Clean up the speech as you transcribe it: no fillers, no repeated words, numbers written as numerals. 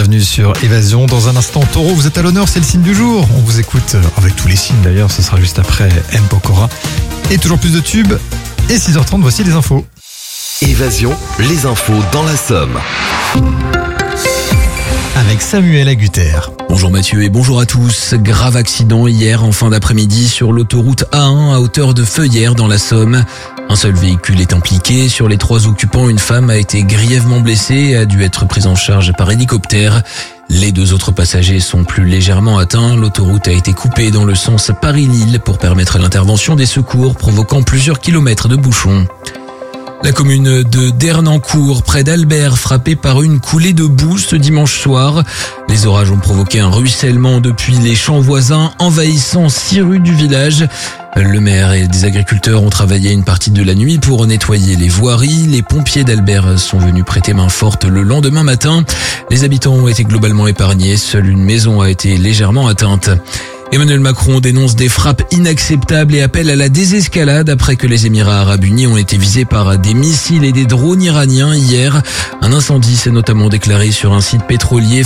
bienvenue sur Évasion. Dans un instant, Taureau, vous êtes à l'honneur, c'est le signe du jour. On vous écoute avec tous les signes d'ailleurs, ce sera juste après M. Pokora. Et toujours plus de tubes. Et 6h30, voici les infos. Évasion, les infos dans la Somme. Avec Samuel Agutter. Bonjour Mathieu et bonjour à tous. Grave accident hier en fin d'après-midi sur l'autoroute A1 à hauteur de Feuillères dans la Somme. Un seul véhicule est impliqué. Sur les 3 occupants, une femme a été grièvement blessée et a dû être prise en charge par hélicoptère. Les 2 autres passagers sont plus légèrement atteints. L'autoroute a été coupée dans le sens Paris-Lille pour permettre l'intervention des secours, provoquant plusieurs kilomètres de bouchons. La commune de Dernancourt, près d'Albert, frappée par une coulée de boue ce dimanche soir. Les orages ont provoqué un ruissellement depuis les champs voisins, envahissant 6 rues du village. Le maire et des agriculteurs ont travaillé une partie de la nuit pour nettoyer les voiries. Les pompiers d'Albert sont venus prêter main forte le lendemain matin. Les habitants ont été globalement épargnés. Seule une maison a été légèrement atteinte. Emmanuel Macron dénonce des frappes inacceptables et appelle à la désescalade après que les Émirats arabes unis ont été visés par des missiles et des drones iraniens hier. Un incendie s'est notamment déclaré sur un site pétrolier